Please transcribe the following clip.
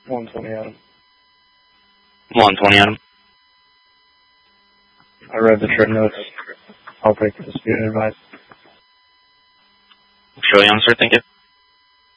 120 Adam. 120 Adam. I read the trip notes. I'll take the dispute and advice. Sure, young sir. Thank you.